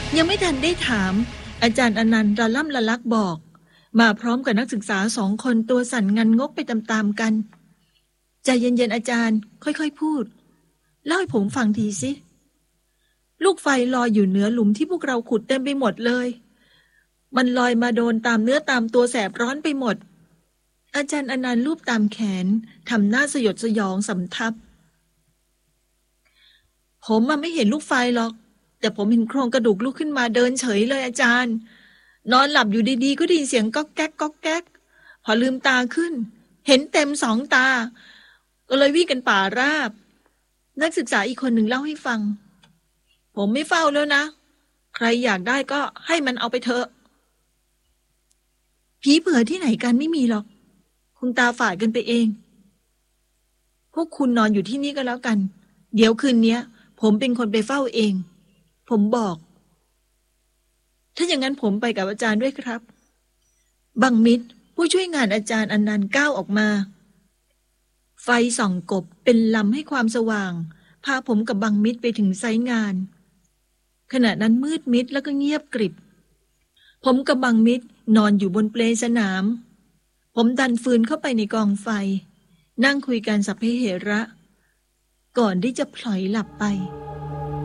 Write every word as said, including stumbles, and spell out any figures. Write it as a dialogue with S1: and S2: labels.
S1: ยังไม่ทันได้ถามอาจารย์อนันต์ระล่ำละลักบอกมาพร้อมกับนักศึกษาสองคนตัวสั่นงันงกไปตามๆกันใจเย็นๆอาจารย์ค่อยๆพูดเล่าให้ผมฟังทีสิลูกไฟลอยอยู่เหนือหลุมที่พวกเราขุดเต็มไปหมดเลยมันลอยมาโดนตามเนื้อตามตัวแสบร้อนไปหมดอาจารย์อนันต์ลูบตามแขนทำหน้าสยดสยองสำทับผมมันไม่เห็นลูกไฟหรอกแต่ผมเห็นโครงกระดูกลุกขึ้นมาเดินเฉยเลยอาจารย์นอนหลับอยู่ดีๆก็ได้ยินเสียงก๊อกแก๊กก๊อกแก๊กพอลืมตาขึ้นเห็นเต็มสองตาก็เลยวิ่งกันป่าราบนักศึกษาอีกคนหนึ่งเล่าให้ฟังผมไม่เฝ้าแล้วนะใครอยากได้ก็ให้มันเอาไปเถอะผีเผื่อที่ไหนกันไม่มีหรอกคุณตาฝาดกันไปเองพวกคุณนอนอยู่ที่นี่ก็แล้วกันเดี๋ยวคืนนี้ผมเป็นคนไปเฝ้าเองผมบอกถ้าอย่างนั้นผมไปกับอาจารย์ด้วยครับบังมิตรผู้ช่วยงานอาจารย์อนันต์ก้าวออกมาไฟส่องกบเป็นลำให้ความสว่างพาผมกับบังมิตรไปถึงไซต์งานขณะนั้นมืดมิดแล้วก็เงียบกริบผมกับบังมิตรนอนอยู่บนเปลสนามผมดันฟืนเข้าไปในกองไฟนั่งคุยกันสัพเพเหระก่อนที่จะพลอยหลับไป